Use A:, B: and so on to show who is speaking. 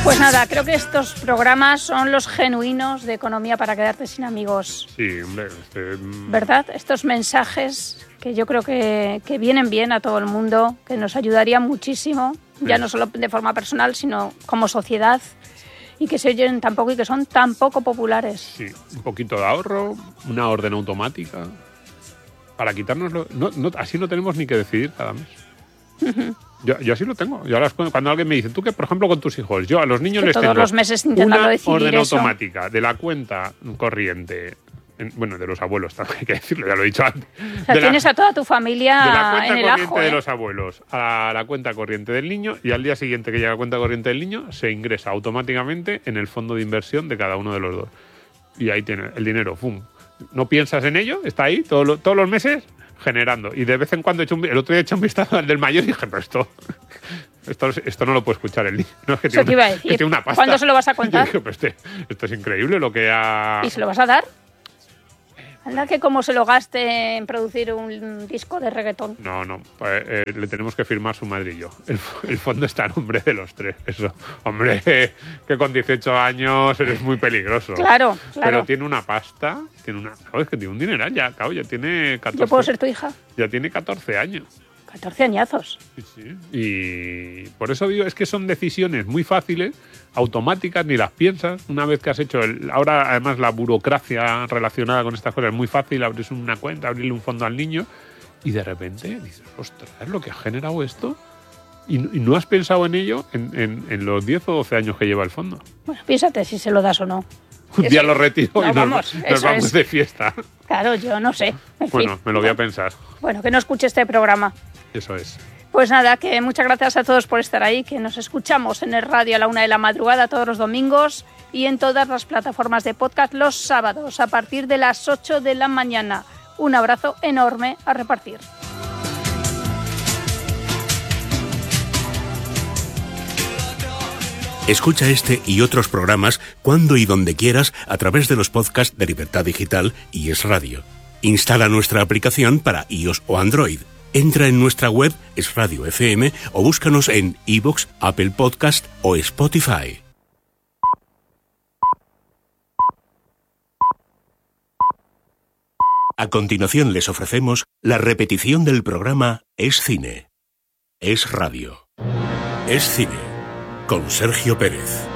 A: Pues nada, creo que estos programas son los genuinos de Economía para quedarte sin amigos.
B: Sí, hombre.
A: ¿Verdad? Estos mensajes que yo creo que vienen bien a todo el mundo, que nos ayudarían muchísimo, ya no solo de forma personal, sino como sociedad, y que se oyen tan poco y que son tan poco populares.
B: Sí, un poquito de ahorro, una orden automática, para quitárnoslo. Así no tenemos ni que decidir cada mes. Yo así lo tengo. Yo cuando alguien me dice, tú que, por ejemplo, con tus hijos, yo a los niños
A: que
B: les
A: todos
B: tengo
A: los meses intentando
B: una
A: decidir
B: orden
A: eso.
B: automática de la cuenta corriente, bueno, de los abuelos también hay que decirlo, ya lo he dicho antes.
A: O sea, tienes a toda tu familia
B: de la cuenta
A: en el
B: corriente
A: ajo,
B: de los abuelos a la cuenta corriente del niño, y al día siguiente que llega la cuenta corriente del niño se ingresa automáticamente en el fondo de inversión de cada uno de los dos. Y ahí tiene el dinero, ¡pum! No piensas en ello, está ahí todos los meses generando. Y de vez en cuando el otro día he hecho un vistazo al del mayor y dije, pero esto no lo puede escuchar el niño. No, es que
A: Eso te iba a decir.
B: Que tiene una pasta.
A: ¿Cuándo se lo vas a contar?
B: Yo dije, pero esto es increíble lo que ha...
A: ¿Y se lo vas a dar? Anda que como se lo gaste en producir un disco de reggaetón.
B: No, pues, le tenemos que firmar su madre y yo. El fondo está a nombre de los tres. Eso, hombre, que con 18 años eres muy peligroso.
A: Claro.
B: Pero tiene una pasta, es que tiene un dineral ya, claro, ya tiene 14.
A: ¿Yo puedo ser tu hija?
B: Ya tiene 14 años.
A: 14 añazos.
B: Sí. Y por eso digo, es que son decisiones muy fáciles, automáticas, ni las piensas. Una vez que has hecho ahora, además, la burocracia relacionada con estas cosas es muy fácil, abrir una cuenta, abrirle un fondo al niño, y de repente dices, ostras, lo que ha generado esto, y no has pensado en ello en los 10 o 12 años que lleva el fondo.
A: Bueno, piénsate si se lo das o no.
B: Un día lo retiro y nos vamos de fiesta.
A: Claro, yo no sé.
B: Bueno, me lo voy a pensar.
A: Bueno, que no escuche este programa.
B: Eso es.
A: Pues nada, que muchas gracias a todos por estar ahí, que nos escuchamos en el radio a la 1 de la madrugada todos los domingos y en todas las plataformas de podcast los sábados a partir de las 8 de la mañana. Un abrazo enorme a repartir.
C: Escucha este y otros programas cuando y donde quieras a través de los podcasts de Libertad Digital y Es Radio. Instala nuestra aplicación para iOS o Android. Entra en nuestra web Es Radio FM o búscanos en iVoox, Apple Podcast o Spotify. A continuación les ofrecemos la repetición del programa Es Cine. Es Radio. Es Cine. Con Sergio Pérez.